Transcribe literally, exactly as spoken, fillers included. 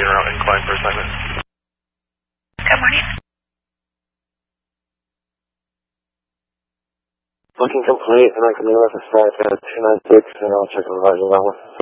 being around incline for assignment. Good morning. Looking complete, and I can leave with a start at two nine six, and I'll check on the line on that one.